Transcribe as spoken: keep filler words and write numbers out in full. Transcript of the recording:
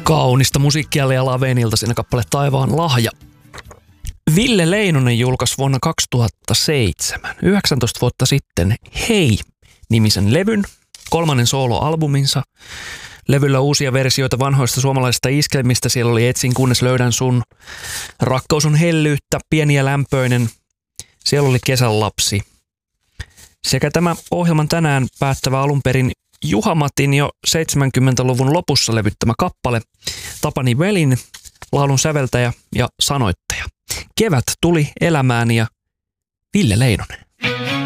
Kaunista musiikkia ja Lavenilta siinä kappale Taivaan lahja. Ville Leinonen julkaisi vuonna kaksituhattaseitsemän, yhdeksäntoista vuotta sitten, Hei-nimisen levyn, kolmannen soloalbuminsa. Levyllä uusia versioita vanhoista suomalaisista iskelmistä. Siellä oli Etsin kunnes löydän sun, Rakkaus on hellyyttä, Pieni ja lämpöinen. Siellä oli Kesän lapsi. Sekä tämä ohjelman tänään päättävä alun perin Juha Matin jo seitsemänkymmentäluvun lopussa levyttämä kappale, Tapani Velin, laulun säveltäjä ja sanoittaja. Kevät tuli elämään ja Ville Leinonen.